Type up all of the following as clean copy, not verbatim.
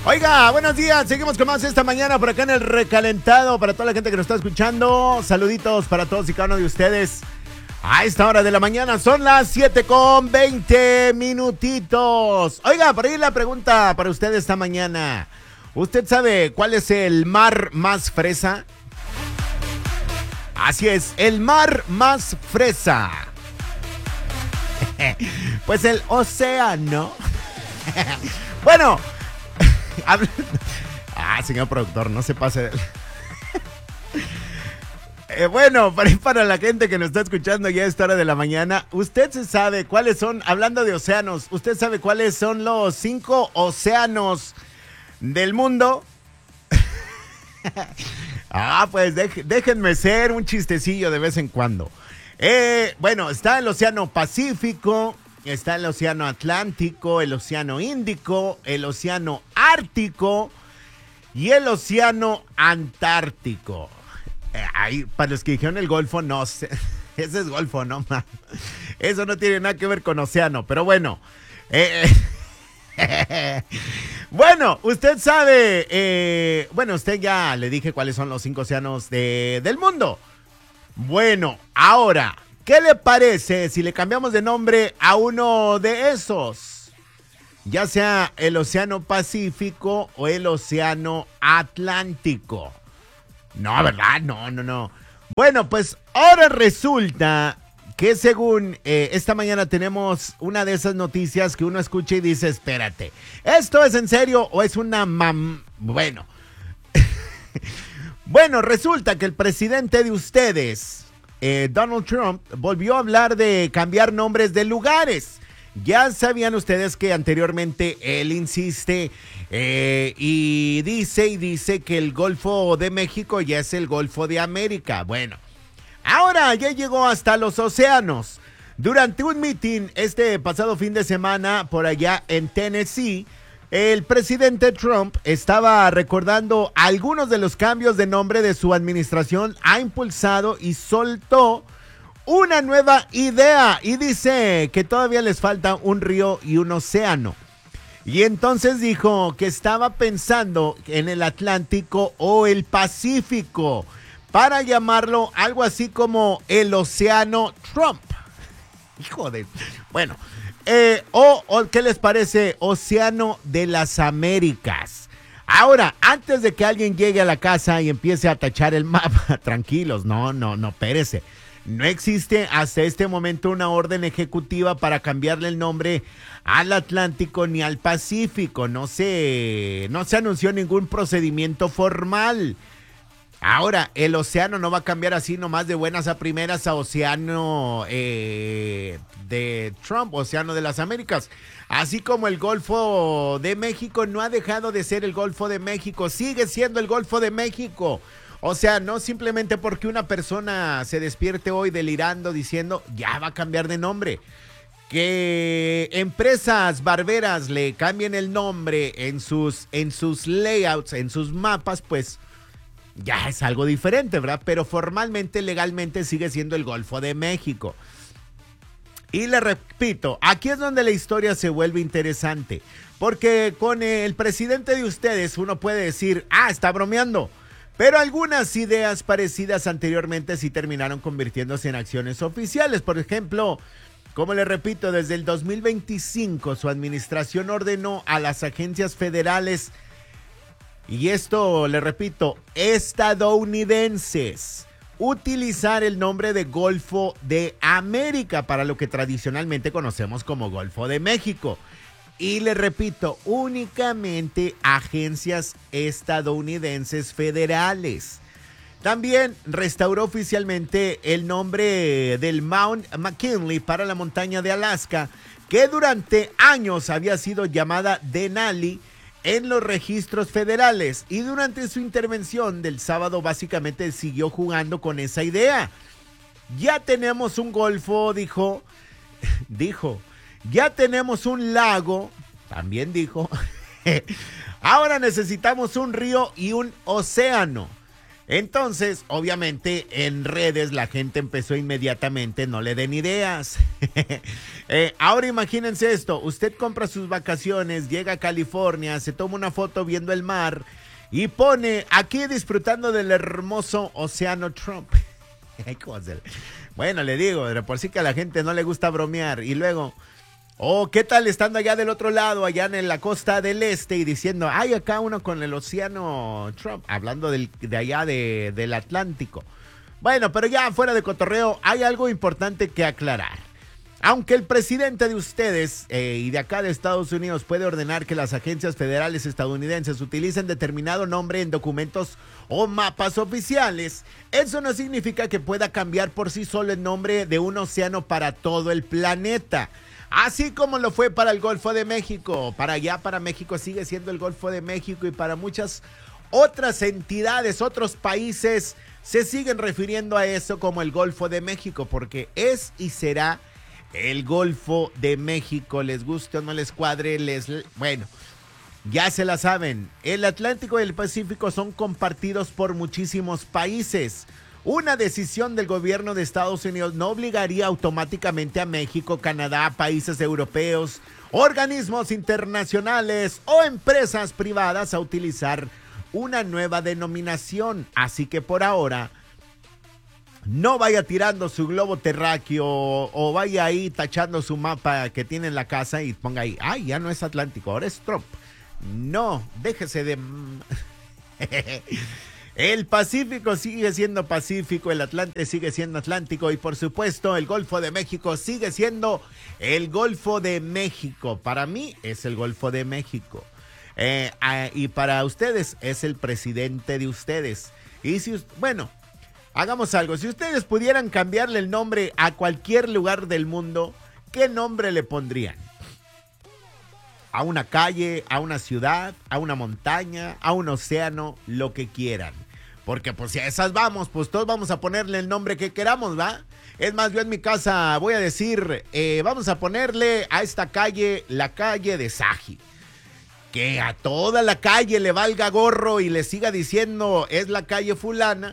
Oiga, buenos días, seguimos con más esta mañana por acá en el recalentado. Para toda la gente que nos está escuchando, saluditos para todos y cada uno de ustedes. A esta hora de la mañana son las 7:20 minutitos. Oiga, por ahí la pregunta para usted esta mañana. ¿Usted sabe cuál es el mar más fresa? Así es, el mar más fresa. Pues el océano. Bueno. Señor productor, no se pase. Bueno, para la gente que nos está escuchando ya a esta hora de la mañana, usted se sabe cuáles son, hablando de océanos, usted sabe cuáles son los 5 océanos del mundo. Pues déjenme ser un chistecillo de vez en cuando. Bueno, está el océano Pacífico. Está el océano Atlántico, el océano Índico, el océano Ártico y el océano Antártico. Ahí, para los que dijeron el Golfo, no sé. Ese es Golfo, ¿no? Eso no tiene nada que ver con océano, pero bueno. Bueno, usted sabe, usted ya le dije cuáles son los 5 océanos del mundo. Bueno, ahora, ¿qué le parece si le cambiamos de nombre a uno de esos? Ya sea el océano Pacífico o el océano Atlántico. No, ¿verdad? No. Bueno, pues ahora resulta que según esta mañana tenemos una de esas noticias que uno escucha y dice, espérate, ¿esto es en serio o es una Bueno. Bueno, resulta que el presidente de ustedes, Donald Trump, volvió a hablar de cambiar nombres de lugares. Ya sabían ustedes que anteriormente él insiste y dice que el Golfo de México ya es el Golfo de América. Bueno, ahora ya llegó hasta los océanos. Durante un meeting este pasado fin de semana por allá en Tennessee, el presidente Trump estaba recordando algunos de los cambios de nombre de su administración ha impulsado y soltó una nueva idea y dice que todavía les falta un río y un océano. Y entonces dijo que estaba pensando en el Atlántico o el Pacífico para llamarlo algo así como el Océano Trump. Hijo de... Bueno, o ¿qué les parece? Océano de las Américas. Ahora, antes de que alguien llegue a la casa y empiece a tachar el mapa, tranquilos, no, espérese. No existe hasta este momento una orden ejecutiva para cambiarle el nombre al Atlántico ni al Pacífico. No se anunció ningún procedimiento formal. Ahora, el océano no va a cambiar así nomás de buenas a primeras a océano de Trump, océano de las Américas. Así como el Golfo de México no ha dejado de ser el Golfo de México, sigue siendo el Golfo de México. O sea, no simplemente porque una persona se despierte hoy delirando diciendo ya va a cambiar de nombre. Que empresas barberas le cambien el nombre en sus layouts, en sus mapas, pues ya es algo diferente, ¿verdad? Pero formalmente, legalmente sigue siendo el Golfo de México. Y le repito, aquí es donde la historia se vuelve interesante. Porque con el presidente de ustedes uno puede decir, está bromeando. Pero algunas ideas parecidas anteriormente sí terminaron convirtiéndose en acciones oficiales. Por ejemplo, como le repito, desde el 2025 su administración ordenó a las agencias federales, y esto le repito, estadounidenses, utilizar el nombre de Golfo de América para lo que tradicionalmente conocemos como Golfo de México. Y le repito, únicamente agencias estadounidenses federales. También restauró oficialmente el nombre del Mount McKinley para la montaña de Alaska, que durante años había sido llamada Denali en los registros federales. Y durante su intervención del sábado básicamente siguió jugando con esa idea. Ya tenemos un golfo, dijo. Ya tenemos un lago, también dijo. Ahora necesitamos un río y un océano. Entonces, obviamente, en redes la gente empezó inmediatamente, no le den ideas. Ahora imagínense esto, usted compra sus vacaciones, llega a California, se toma una foto viendo el mar y pone aquí disfrutando del hermoso océano Trump. Bueno, le digo, de por sí que a la gente no le gusta bromear. Y luego, ¿qué tal estando allá del otro lado, allá en la costa del este y diciendo, hay acá uno con el océano Trump, hablando de allá del Atlántico? Bueno, pero ya fuera de cotorreo, hay algo importante que aclarar. Aunque el presidente de ustedes y de acá de Estados Unidos puede ordenar que las agencias federales estadounidenses utilicen determinado nombre en documentos o mapas oficiales, eso no significa que pueda cambiar por sí solo el nombre de un océano para todo el planeta. Así como lo fue para el Golfo de México, para allá, para México sigue siendo el Golfo de México y para muchas otras entidades, otros países se siguen refiriendo a eso como el Golfo de México porque es y será el Golfo de México, les guste o no les cuadre, bueno, ya se la saben, el Atlántico y el Pacífico son compartidos por muchísimos países. Una decisión del gobierno de Estados Unidos no obligaría automáticamente a México, Canadá, países europeos, organismos internacionales o empresas privadas a utilizar una nueva denominación, así que por ahora no vaya tirando su globo terráqueo o vaya ahí tachando su mapa que tiene en la casa y ponga ahí, ay, ya no es Atlántico, ahora es Trump. No, déjese de... El Pacífico sigue siendo Pacífico, el Atlántico sigue siendo Atlántico y por supuesto el Golfo de México sigue siendo el Golfo de México. Para mí es el Golfo de México. Y para ustedes es el presidente de ustedes. Y si, bueno... Hagamos algo, si ustedes pudieran cambiarle el nombre a cualquier lugar del mundo, ¿qué nombre le pondrían? A una calle, a una ciudad, a una montaña, a un océano, lo que quieran. Porque pues si a esas vamos, pues todos vamos a ponerle el nombre que queramos, ¿va? Es más, yo en mi casa voy a decir, vamos a ponerle a esta calle, la calle de Saji. Que a toda la calle le valga gorro y le siga diciendo, es la calle fulana.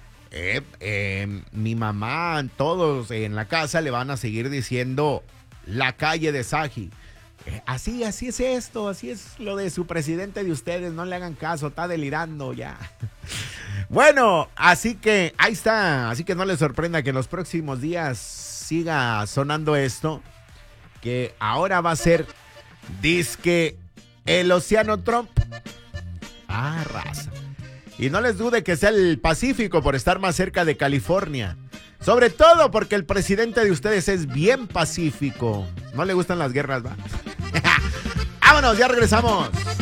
Mi mamá, todos en la casa le van a seguir diciendo la calle de Saji. Así es esto, así es lo de su presidente de ustedes, no le hagan caso, está delirando ya. Bueno, así que ahí está, así que no les sorprenda que en los próximos días siga sonando esto, que ahora va a ser disque el océano Trump. Raza. Y no les dude que sea el Pacífico por estar más cerca de California. Sobre todo porque el presidente de ustedes es bien pacífico. No le gustan las guerras, ¿va? ¡Vámonos! Ya regresamos.